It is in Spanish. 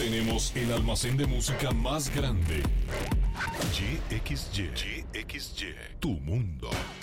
Tenemos el almacén de música más grande. GXY, tu mundo.